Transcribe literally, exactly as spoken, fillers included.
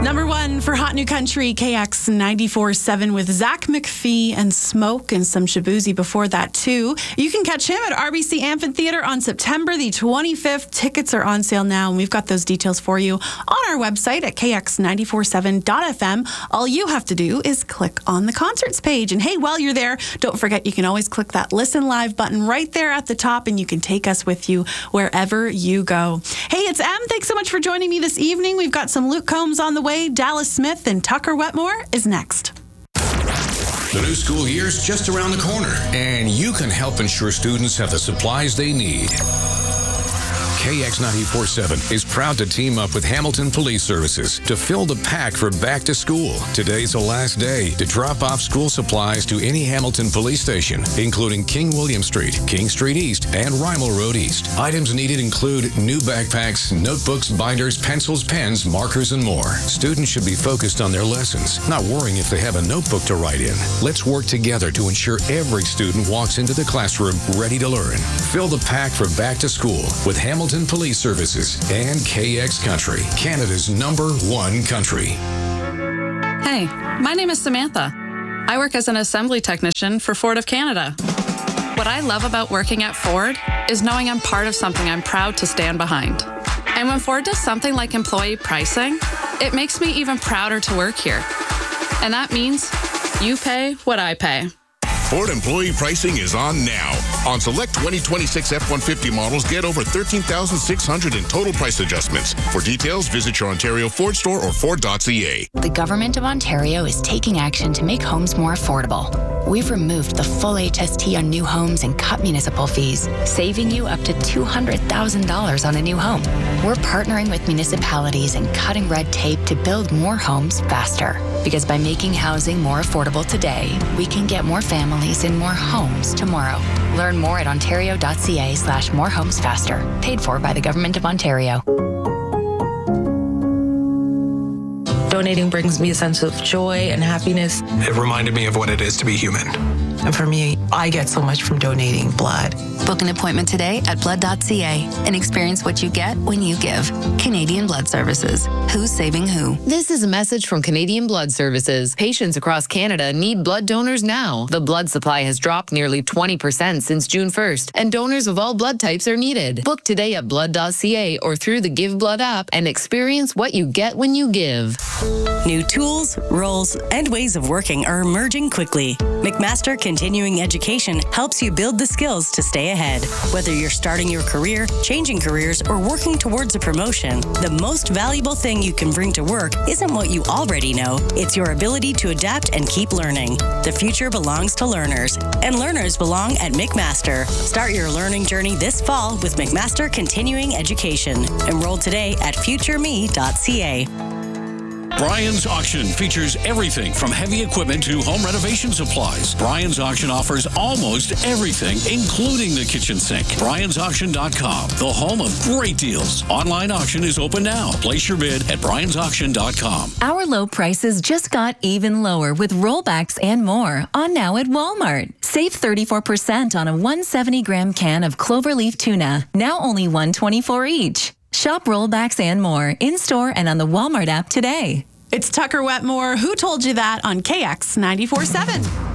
Number one for Hot New Country, K X ninety-four point seven with Zach McPhee and Smoke and some Shabuzi before that, too. You can catch him at R B C Amphitheater on September the twenty-fifth. Tickets are on sale now, and we've got those details for you on our website at k x nine four seven dot f m. All you have to do is click on the concerts page. And hey, while you're there, don't forget you can always click that Listen Live button right there at the top, and you can take us with you wherever you go. Hey, it's Em. Thanks so much for joining me this evening. We've got some Luke Combs on the way. Dallas Smith and Tucker Wetmore is next. The new school year's just around the corner, and you can help ensure students have the supplies they need. K X ninety-four point seven is proud to team up with Hamilton Police Services to fill the pack for back to school. Today's the last day to drop off school supplies to any Hamilton police station, including King William Street, King Street East, and Rymel Road East. Items needed include new backpacks, notebooks, binders, pencils, pens, markers, and more. Students should be focused on their lessons, not worrying if they have a notebook to write in. Let's work together to ensure every student walks into the classroom ready to learn. Fill the pack for back to school with Hamilton Police Services and K X Country, Canada's number one country. Hey, my name is Samantha. I work as an assembly technician for Ford of Canada. What I love about working at Ford is knowing I'm part of something I'm proud to stand behind. And when Ford does something like employee pricing, it makes me even prouder to work here. And that means you pay what I pay. Ford employee pricing is on now. On select twenty twenty-six F one fifty models, get over thirteen thousand six hundred in total price adjustments. For details, visit your Ontario Ford store or Ford dot c a. The Government of Ontario is taking action to make homes more affordable. We've removed the full H S T on new homes and cut municipal fees, saving you up to two hundred thousand dollars on a new home. We're partnering with municipalities and cutting red tape to build more homes faster. Because by making housing more affordable today, we can get more families in more homes tomorrow. Learn more at ontario dot c a slash more homes faster. Paid for by the Government of Ontario. Donating brings me a sense of joy and happiness. It reminded me of what it is to be human. And for me, I get so much from donating blood. Book an appointment today at blood dot c a and experience what you get when you give. Canadian Blood Services. Who's saving who? This is a message from Canadian Blood Services. Patients across Canada need blood donors now. The blood supply has dropped nearly twenty percent since June first, and donors of all blood types are needed. Book today at blood dot c a or through the Give Blood app and experience what you get when you give. New tools, roles, and ways of working are emerging quickly. McMaster Continuing Education helps you build the skills to stay ahead. Whether you're starting your career, changing careers, or working towards a promotion, the most valuable thing you can bring to work isn't what you already know. It's your ability to adapt and keep learning. The future belongs to learners, and learners belong at McMaster. Start your learning journey this fall with McMaster Continuing Education. Enroll today at future me dot c a. Brian's Auction features everything from heavy equipment to home renovation supplies. Brian's Auction offers almost everything, including the kitchen sink. Brians Auction dot com, the home of great deals. Online auction is open now. Place your bid at Brians Auction dot com. Our low prices just got even lower with rollbacks and more on now at Walmart. Save thirty-four percent on a one hundred seventy gram can of cloverleaf tuna, now only one hundred twenty-four dollars each. Shop rollbacks and more in-store and on the Walmart app today. It's Tucker Wetmore. Who told you that on K X ninety-four point seven?